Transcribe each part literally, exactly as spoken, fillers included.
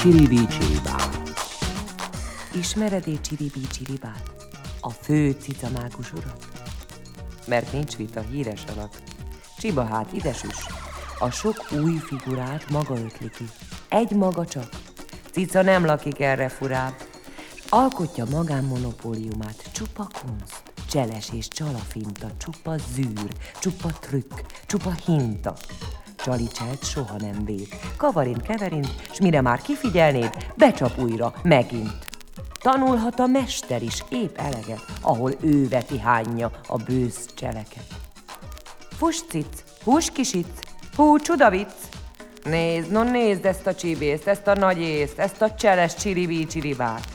Csiribi Csiribát. Ismered-e Csiribi Csiribát, a fő cicamágus urat? Mert nincs vita híres alatt. Csiba hát ide süss, a sok új figurát maga ötli ki. Egy maga csak, cica nem lakik erre furább. Alkotja magánmonopóliumát, csupa kunst, cseles és csalafinta, csupa zűr, csupa trükk, csupa hinta. Csalicselt soha nem véd, kavarint keverint, s mire már kifigyelnéd, becsap újra, megint. Tanulhat a mester is épp eleget, ahol ő veti hányja a bősz cseleket. Fuss cic, hús kisic, hú csuda vicc! Nézd, no nézd ezt a csibészt, ezt a nagy észt, ezt a cseles csiribi csiribát!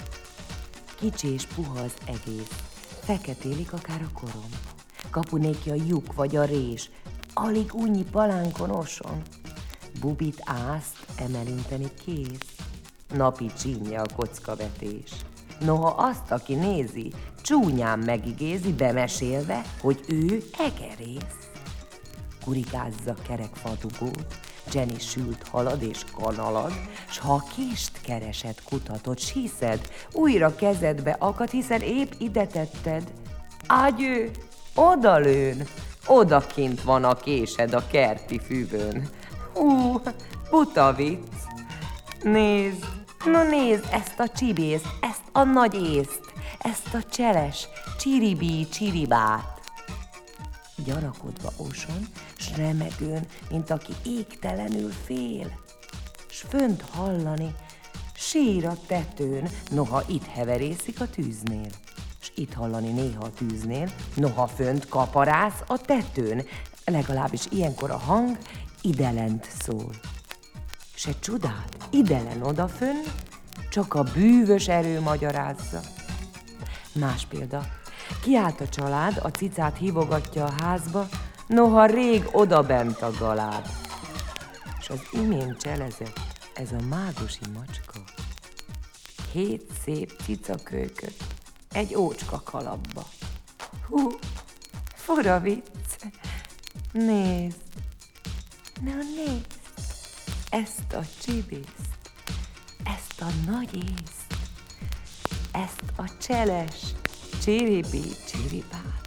Kicsi és puha az egész, feketélik akár a korom. Kapunéki a lyuk vagy a rés, alig únnyi palánkon oson. Bubit ászt emelinteni kész, napi csínja a kockavetés. Noha azt, aki nézi, csúnyán megigézi, bemesélve, hogy ő egerész. Kurikázza kerekfadugót, Jenny sült halad és kanalad, s ha kést keresed, kutatod, s hiszed, újra kezedbe akad, hiszen épp ide tetted. Ágyő, odalőn, odakint van a késed a kerti füvön. Hú, buta vicc! Nézd, no nézd ezt a csibészt, ezt a nagy észt, ezt a cseles csiribi csiribát. Gyanakodva oson, s remegőn, mint aki égtelenül fél. S fönt hallani, sír a tetőn, noha itt heverészik a tűznél. S itt hallani néha a tűznél, noha fönt kaparász a tetőn. Legalábbis ilyenkor a hang idelent szól. Se csodát, idelen odafönn, csak a bűvös erő magyarázza. Más példa. Kiállt a család, a cicát hívogatja a házba, noha rég odabent a galád. S az imént cselezett ez a mágusi macska. Hét szép cicakölyköt egy ócska kalapba. Hú, fura vicc! Nézd, na nézd, ezt a csibészt, ezt a nagy észt, ezt a cseles csiribi csiribát.